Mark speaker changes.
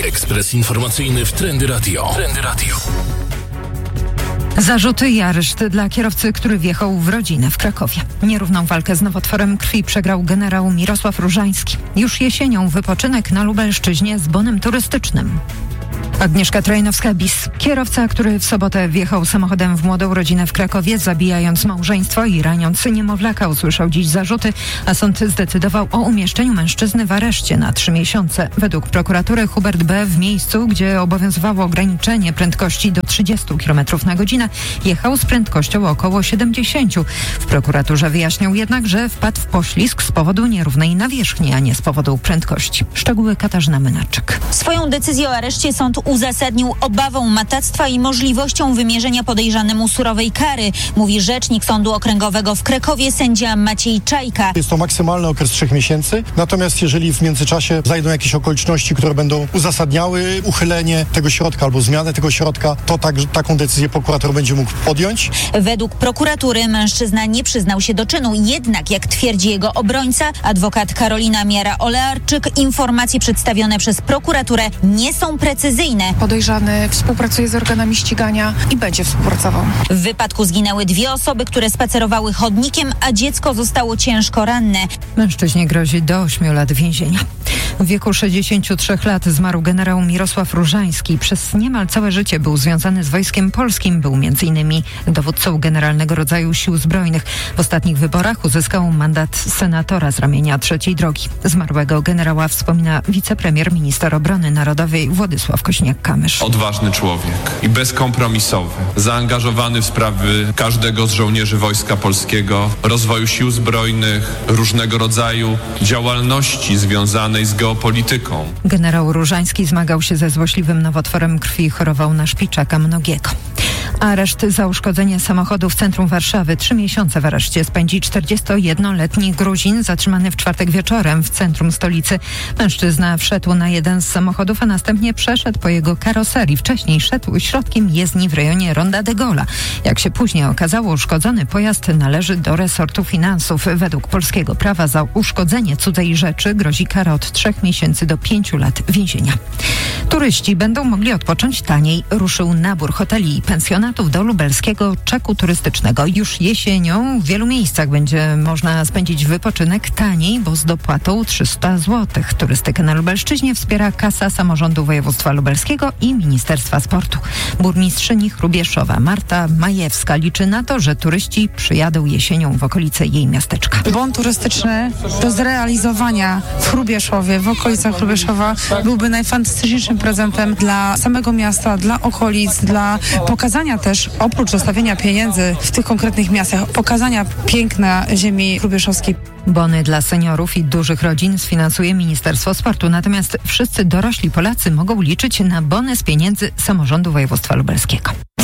Speaker 1: Ekspres informacyjny w Trendy Radio.
Speaker 2: Zarzuty i areszt dla kierowcy, który wjechał w rodzinę w Krakowie. Nierówną walkę z nowotworem krwi przegrał generał Mirosław Różański. Już jesienią wypoczynek na Lubelszczyźnie z bonem turystycznym. Agnieszka Trojnowska-Bis. Kierowca, który w sobotę wjechał samochodem w młodą rodzinę w Krakowie, zabijając małżeństwo i raniąc niemowlaka, usłyszał dziś zarzuty, a sąd zdecydował o umieszczeniu mężczyzny w areszcie na 3 miesiące. Według prokuratury Hubert B. w miejscu, gdzie obowiązywało ograniczenie prędkości do 30 km na godzinę, jechał z prędkością około 70. W prokuraturze wyjaśniał jednak, że wpadł w poślizg z powodu nierównej nawierzchni, a nie z powodu prędkości. Szczegóły Katarzyna Mynaczyk.
Speaker 3: Swoją decyzję o areszcie sąd uzasadnił obawą matactwa i możliwością wymierzenia podejrzanemu surowej kary, mówi rzecznik Sądu Okręgowego w Krakowie sędzia Maciej Czajka.
Speaker 4: Jest to maksymalny okres 3 miesięcy, natomiast jeżeli w międzyczasie zajdą jakieś okoliczności, które będą uzasadniały uchylenie tego środka albo zmianę tego środka, to taką decyzję prokurator będzie mógł podjąć.
Speaker 3: Według prokuratury mężczyzna nie przyznał się do czynu, jednak jak twierdzi jego obrońca, adwokat Karolina Miara-Olearczyk, informacje przedstawione przez prokuraturę nie są precyzyjne.
Speaker 5: Podejrzany współpracuje z organami ścigania i będzie współpracował.
Speaker 3: W wypadku zginęły 2 osoby, które spacerowały chodnikiem, a dziecko zostało ciężko ranne.
Speaker 2: Mężczyźnie grozi do 8 lat więzienia. W wieku 63 lat zmarł generał Mirosław Różański. Przez niemal całe życie był związany z Wojskiem Polskim. Był m.in. dowódcą Generalnego Rodzaju Sił Zbrojnych. W ostatnich wyborach uzyskał mandat senatora z ramienia III Drogi. Zmarłego generała wspomina wicepremier, minister obrony narodowej Władysław Kosiniak-Kamysz.
Speaker 6: Odważny człowiek i bezkompromisowy, zaangażowany w sprawy każdego z żołnierzy Wojska Polskiego, rozwoju sił zbrojnych, różnego rodzaju działalności związanej z geopolityką.
Speaker 2: Generał Różański zmagał się ze złośliwym nowotworem krwi i chorował na szpiczaka mnogiego. Areszt za uszkodzenie samochodu w centrum Warszawy. 3 miesiące w areszcie spędzi 41-letni Gruzin zatrzymany w czwartek wieczorem w centrum stolicy. Mężczyzna wszedł na jeden z samochodów, a następnie przeszedł po jego karoserii. Wcześniej szedł środkiem jezdni w rejonie Ronda de Gola. Jak się później okazało, uszkodzony pojazd należy do resortu finansów. Według polskiego prawa za uszkodzenie cudzej rzeczy grozi kara od 3 miesięcy do 5 lat więzienia. Turyści będą mogli odpocząć taniej. Ruszył nabór hoteli i pensjonatów do lubelskiego czeku turystycznego. Już jesienią w wielu miejscach będzie można spędzić wypoczynek taniej, bo z dopłatą 300 zł. Turystykę na Lubelszczyźnie wspiera Kasa Samorządu Województwa Lubelskiego i Ministerstwa Sportu. Burmistrzyni Hrubieszowa Marta Majewska liczy na to, że turyści przyjadą jesienią w okolice jej miasteczka.
Speaker 5: Bon turystyczny do zrealizowania w Hrubieszowie, w okolicach Hrubieszowa byłby najfantastyczniejszym prezentem dla samego miasta, dla okolic, dla pokazania też, oprócz zostawienia pieniędzy w tych konkretnych miastach, pokazania piękna ziemi hrubieszowskiej.
Speaker 2: Bony dla seniorów i dużych rodzin sfinansuje Ministerstwo Sportu, natomiast wszyscy dorośli Polacy mogą liczyć na bony z pieniędzy Samorządu Województwa Lubelskiego.